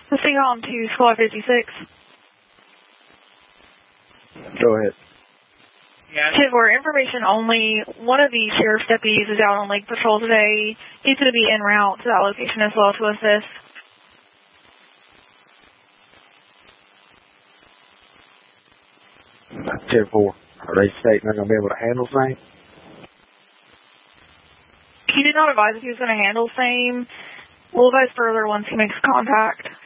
Let's take on to Squad 56. Go ahead. Yeah. For information only, one of the sheriff's deputies is out on lake patrol today. He's going to be en route to that location as well to assist. 10-4. Are they stating they're going to be able to handle same? He did not advise if he was going to handle same. We'll advise further once he makes contact.